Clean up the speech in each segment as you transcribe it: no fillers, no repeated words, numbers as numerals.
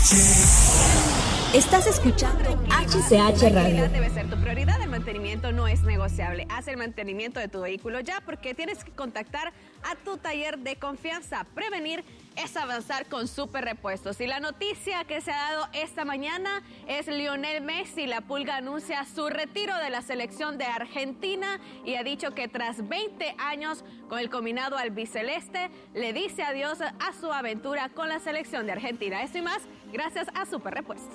Estás escuchando HCH Radio. Debe ser tu prioridad. El mantenimiento no es negociable. Haz el mantenimiento de tu vehículo ya, porque tienes que contactar a tu taller de confianza. Prevenir es avanzar con Super Repuestos. Y la noticia que se ha dado esta mañana es Lionel Messi. La Pulga anuncia su retiro de la selección de Argentina y ha dicho que tras 20 años con el combinado albiceleste, le dice adiós a su aventura con la selección de Argentina. Esto y más gracias a Super Repuestos.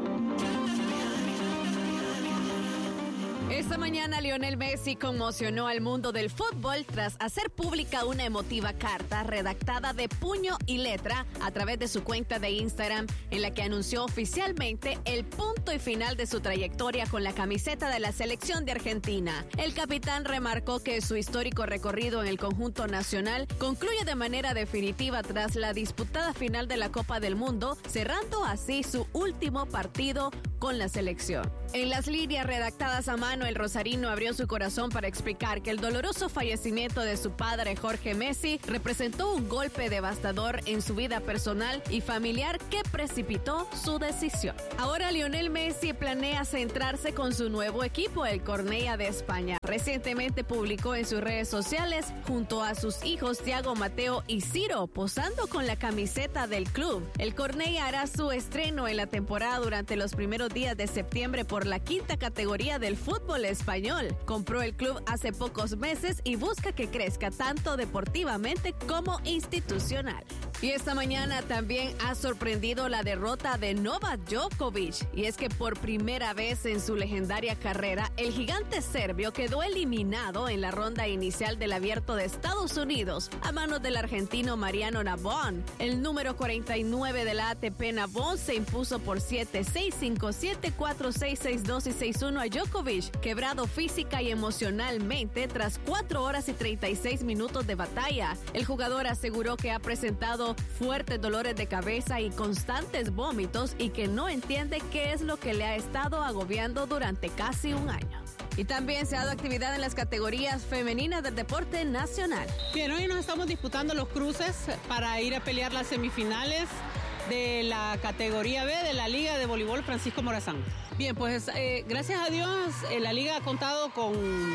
Esta mañana Lionel Messi conmocionó al mundo del fútbol tras hacer pública una emotiva carta redactada de puño y letra a través de su cuenta de Instagram, en la que anunció oficialmente el punto y final de su trayectoria con la camiseta de la selección de Argentina. El capitán remarcó que su histórico recorrido en el conjunto nacional concluye de manera definitiva tras la disputada final de la Copa del Mundo, cerrando así su último partido con la selección. En las líneas redactadas a mano, el rosarino abrió su corazón para explicar que el doloroso fallecimiento de su padre, Jorge Messi, representó un golpe devastador en su vida personal y familiar que precipitó su decisión. Ahora Lionel Messi planea centrarse con su nuevo equipo, el Cornellà de España. Recientemente publicó en sus redes sociales, junto a sus hijos Thiago, Mateo y Ciro, posando con la camiseta del club. El Cornellà hará su estreno en la temporada durante los primeros días de septiembre por la quinta categoría del fútbol español. Compró el club hace pocos meses y busca que crezca tanto deportivamente como institucional. Y esta mañana también ha sorprendido la derrota de Novak Djokovic. Y es que por primera vez en su legendaria carrera, el gigante serbio quedó eliminado en la ronda inicial del Abierto de Estados Unidos a manos del argentino Mariano Navon. El número 49 de la ATP, Navon, se impuso por 7-6, 5-7, 4-6, 6-2 y 6-1 a Djokovic, quebrado física y emocionalmente tras 4 horas y 36 minutos de batalla. El jugador aseguró que ha presentado fuertes dolores de cabeza y constantes vómitos y que no entiende qué es lo que le ha estado agobiando durante casi un año. Y también se ha dado actividad en las categorías femeninas del deporte nacional. Bien, hoy nos estamos disputando los cruces para ir a pelear las semifinales de la categoría B de la Liga de Voleibol Francisco Morazán. Bien, pues gracias a Dios la Liga ha contado con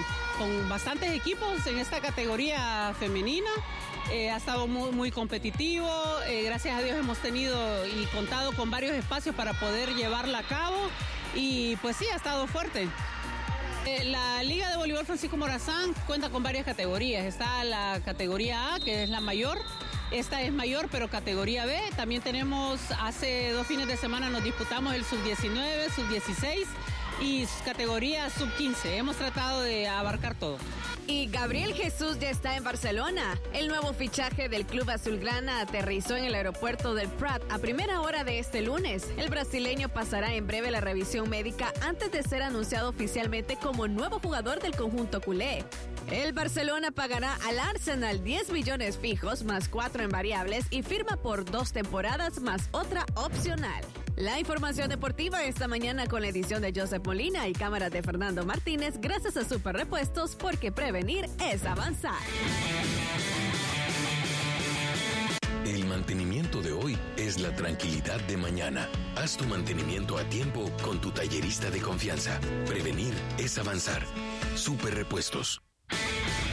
bastantes equipos en esta categoría femenina. Ha estado muy competitivo. Gracias a Dios hemos tenido y contado con varios espacios para poder llevarla a cabo. Y pues sí, ha estado fuerte. La Liga de Voleibol Francisco Morazán cuenta con varias categorías. Está la categoría A, que es la mayor. Esta es mayor, pero categoría B. También tenemos, hace 2 fines de semana nos disputamos el sub-19, sub-16 y categoría sub-15. Hemos tratado de abarcar todo. Y Gabriel Jesús ya está en Barcelona. El nuevo fichaje del club azulgrana aterrizó en el aeropuerto del Prat a primera hora de este lunes. El brasileño pasará en breve la revisión médica antes de ser anunciado oficialmente como nuevo jugador del conjunto culé. El Barcelona pagará al Arsenal 10 millones fijos más 4 en variables y firma por 2 temporadas más otra opcional. La información deportiva esta mañana con la edición de Joseph Molina y cámaras de Fernando Martínez, gracias a Super Repuestos, porque prevenir es avanzar. El mantenimiento de hoy es la tranquilidad de mañana. Haz tu mantenimiento a tiempo con tu tallerista de confianza. Prevenir es avanzar. Super Repuestos.